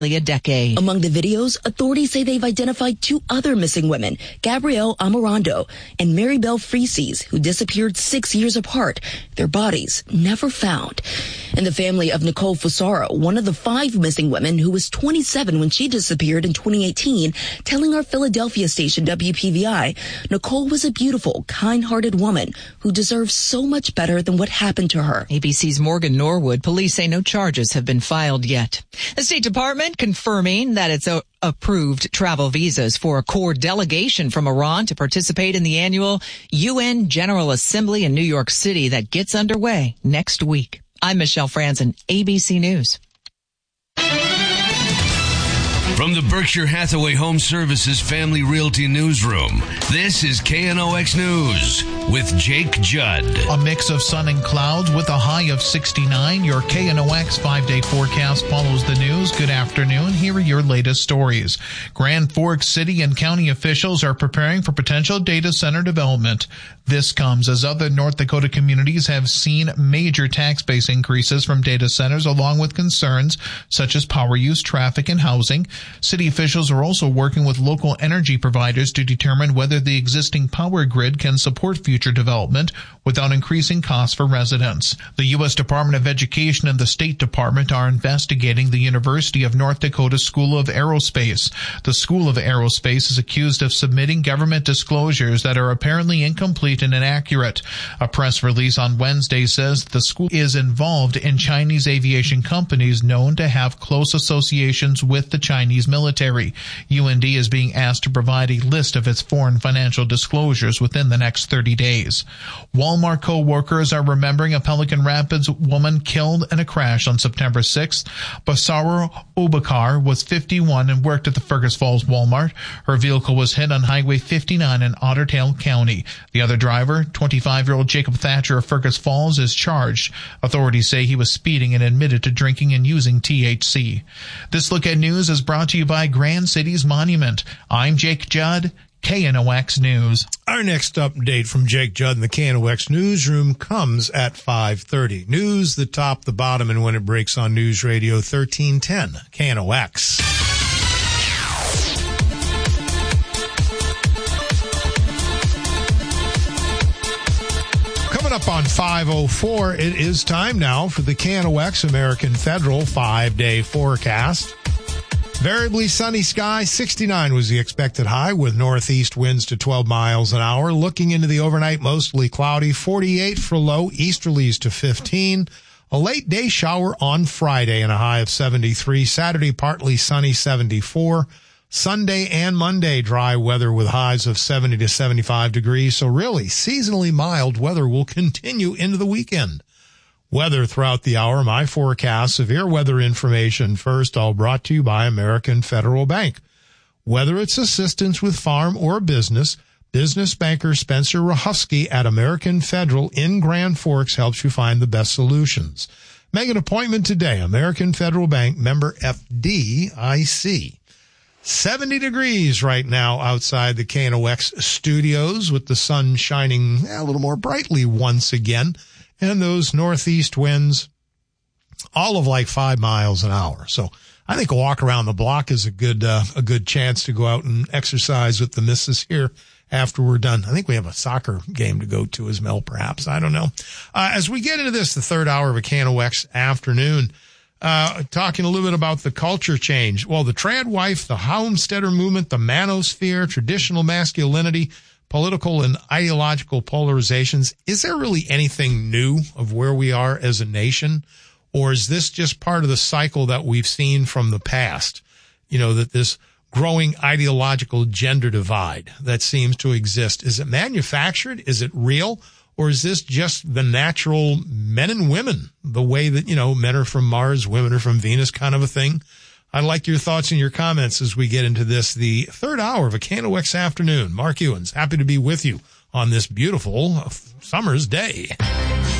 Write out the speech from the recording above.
a decade. Among the videos, authorities say they've identified 2 other missing women, Gabrielle Amorando and Maribel Freeses, who disappeared 6 years apart. Their bodies never found. And the family of Nicole Fusaro, one of the 5 missing women who was 27 when she disappeared in 2018, telling our Philadelphia station WPVI, Nicole was a beautiful, kind-hearted woman who deserves so much better than what happened to her. ABC's Morgan Norwood. Police say no charges have been filed yet. The State Department confirming that it's approved travel visas for a core delegation from Iran to participate in the annual UN General Assembly in New York City that gets underway next week. I'm Michelle Franzen, ABC News. From the Berkshire Hathaway Home Services Family Realty Newsroom, this is KNOX News with Jake Judd. A mix of sun and clouds with a high of 69. Your KNOX 5-day forecast follows the news. Good afternoon. Here are your latest stories. Grand Forks city and county officials are preparing for potential data center development. This comes as other North Dakota communities have seen major tax base increases from data centers, along with concerns such as power use, traffic, and housing. City officials are also working with local energy providers to determine whether the existing power grid can support future development without increasing costs for residents. The U.S. Department of Education and the State Department are investigating the University of North Dakota School of Aerospace. The School of Aerospace is accused of submitting government disclosures that are apparently incomplete and inaccurate. A press release on Wednesday says the school is involved in Chinese aviation companies known to have close associations with the Chinese military. UND is being asked to provide a list of its foreign financial disclosures within the next 30 days. Walmart co-workers are remembering a Pelican Rapids woman killed in a crash on September 6th. Basara Obakar was 51 and worked at the Fergus Falls Walmart. Her vehicle was hit on Highway 59 in Otter Tail County. The other driver, 25-year-old Jacob Thatcher of Fergus Falls, is charged. Authorities say he was speeding and admitted to drinking and using THC. This Look at News is brought to you by Grand Cities Monument. I'm Jake Judd, KNOX News. Our next update from Jake Judd in the KNOX newsroom comes at 5:30. News, the top, the bottom, and when it breaks on News Radio 1310, KNOX. Coming up on 5:04, it is time now for the KNOX American Federal 5-day forecast. Variably sunny sky, 69 was the expected high with northeast winds to 12 miles an hour. Looking into the overnight, mostly cloudy, 48 for low, easterlies to 15. A late day shower on Friday and a high of 73. Saturday, partly sunny, 74. Sunday and Monday, dry weather with highs of 70 to 75 degrees. So really, seasonally mild weather will continue into the weekend. Weather throughout the hour, my forecast, severe weather information first, all brought to you by American Federal Bank. Whether it's assistance with farm or business, business banker Spencer Rahusky at American Federal in Grand Forks helps you find the best solutions. Make an appointment today. American Federal Bank, member FDIC. 70 degrees right now outside the KNOX studios with the sun shining a little more brightly once again. And those northeast winds, all of like 5 miles an hour. So I think a walk around the block is a good chance to go out and exercise with the missus here after we're done. I think we have a soccer game to go to as well, perhaps. I don't know. As we get into this, the third hour of a KNOX afternoon, talking a little bit about the culture change. Well, the trad wife, the homesteader movement, the manosphere, traditional masculinity, political and ideological polarizations. Is there really anything new of where we are as a nation? Or is this just part of the cycle that we've seen from the past? You know, that this growing ideological gender divide that seems to exist. Is it manufactured? Is it real? Or is this just the natural men and women, the way that, you know, men are from Mars, women are from Venus kind of a thing? I'd like your thoughts and your comments as we get into this, the third hour of a KNOX afternoon. Mark Ewens, happy to be with you on this beautiful summer's day.